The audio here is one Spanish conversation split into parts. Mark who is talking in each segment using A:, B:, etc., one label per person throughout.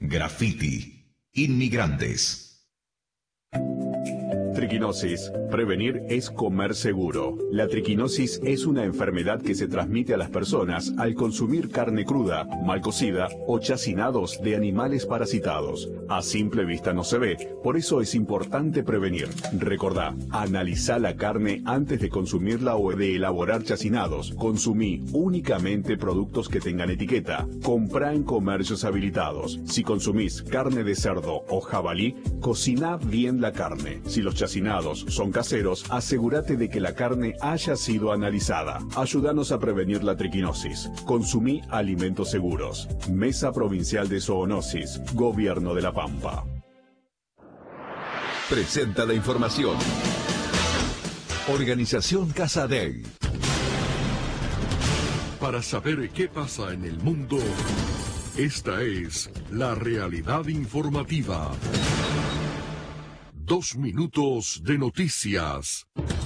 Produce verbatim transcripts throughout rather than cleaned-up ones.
A: Graffiti. Inmigrantes.
B: Triquinosis. Prevenir es comer seguro. La triquinosis es una enfermedad que se transmite a las personas al consumir carne cruda, mal cocida o chacinados de animales parasitados. A simple vista no se ve, por eso es importante prevenir. Recordá, analizá la carne antes de consumirla o de elaborar chacinados. Consumí únicamente productos que tengan etiqueta. Comprá en comercios habilitados. Si consumís carne de cerdo o jabalí, cociná bien la carne. Si los chacinados son caseros, asegúrate de que la carne haya sido analizada. Ayúdanos a prevenir la triquinosis. Consumí alimentos seguros. Mesa Provincial de Zoonosis. Gobierno de La Pampa.
A: Presenta la información. Organización Casa Dei.
C: Para saber qué pasa en el mundo, esta es la realidad informativa. Dos minutos de noticias.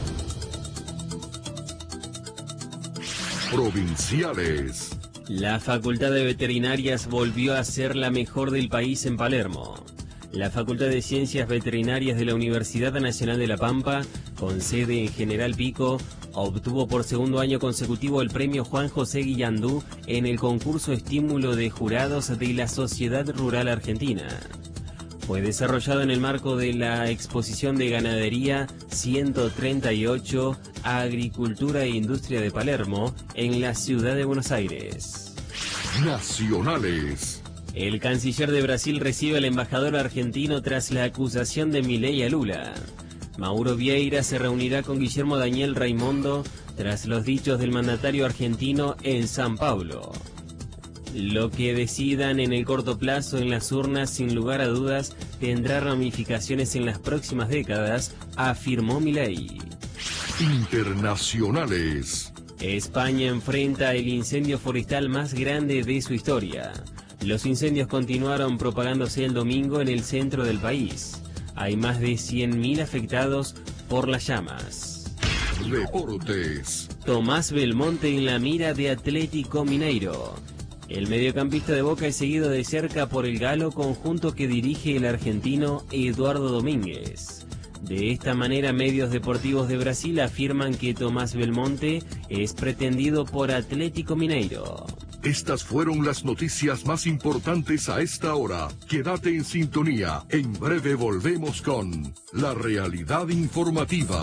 C: Provinciales.
D: La Facultad de Veterinarias volvió a ser la mejor del país en Palermo. La Facultad de Ciencias Veterinarias de la Universidad Nacional de La Pampa, con sede en General Pico, obtuvo por segundo año consecutivo el premio Juan José Guillandú en el concurso Estímulo de Jurados de la Sociedad Rural Argentina. Fue desarrollado en el marco de la exposición de ganadería ciento treinta y ocho Agricultura e Industria de Palermo en la ciudad de Buenos Aires.
C: Nacionales.
D: El canciller de Brasil recibe al embajador argentino tras la acusación de Milei a Lula. Mauro Vieira se reunirá con Guillermo Daniel Raimondo tras los dichos del mandatario argentino en San Pablo. Lo que decidan en el corto plazo en las urnas, sin lugar a dudas, tendrá ramificaciones en las próximas décadas, afirmó Milei.
C: Internacionales.
D: España enfrenta el incendio forestal más grande de su historia. Los incendios continuaron propagándose el domingo en el centro del país. Hay más de cien mil afectados por las llamas.
C: Deportes.
D: Tomás Belmonte en la mira de Atlético Mineiro. El mediocampista de Boca es seguido de cerca por el Galo, conjunto que dirige el argentino Eduardo Domínguez. De esta manera, medios deportivos de Brasil afirman que Tomás Belmonte es pretendido por Atlético Mineiro.
C: Estas fueron las noticias más importantes a esta hora. Quédate en sintonía. En breve volvemos con la realidad informativa.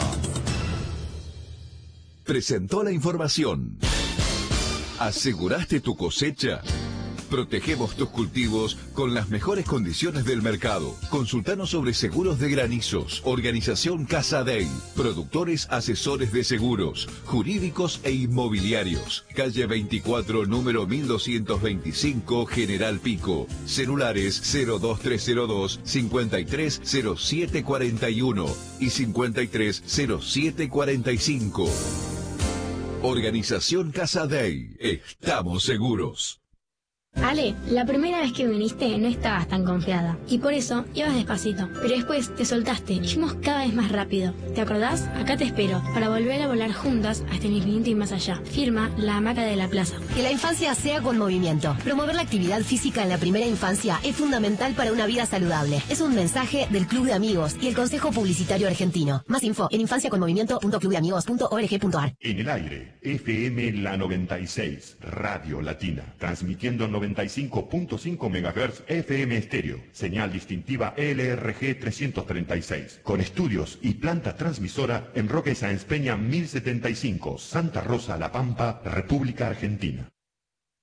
A: Presentó la información. ¿Aseguraste tu cosecha? Protegemos tus cultivos con las mejores condiciones del mercado. Consultanos sobre seguros de granizos. Organización Casa Dei. Productores asesores de seguros, jurídicos e inmobiliarios. Calle veinticuatro, número mil doscientos veinticinco, General Pico. Celulares cero dos tres cero dos, cincuenta y tres cero siete cuarenta y uno y cincuenta y tres cero siete cuarenta y cinco. Organización Casa Dei. Estamos seguros.
E: Ale, la primera vez que viniste no estabas tan confiada y por eso ibas despacito, pero después te soltaste y fuimos cada vez más rápido. ¿Te acordás? Acá te espero para volver a volar juntas hasta el infinito y más allá. Firma La Hamaca de la Plaza.
F: Que la infancia sea con movimiento. Promover la actividad física en la primera infancia es fundamental para una vida saludable. Es un mensaje del Club de Amigos y el Consejo Publicitario Argentino. Más info en infancia con movimiento punto club de amigos punto org punto ar.
G: En el aire, F M La noventa y seis, Radio Latina, transmitiendo noventa y cinco punto cinco megahertz F M estéreo, señal distintiva L R G trescientos treinta y seis, con estudios y planta transmisora en Roque Sáenz Peña mil setenta y cinco, Santa Rosa, La Pampa, República Argentina.